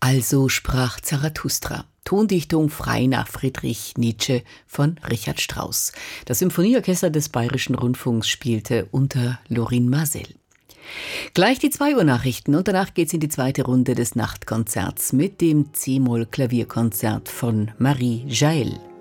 Also sprach Zarathustra. Tondichtung frei nach Friedrich Nietzsche von Richard Strauss. Das Symphonieorchester des Bayerischen Rundfunks spielte unter Lorin Maazel. Gleich die 2 Uhr Nachrichten und danach geht's in die zweite Runde des Nachtkonzerts mit dem C-Moll Klavierkonzert von Marie Jael.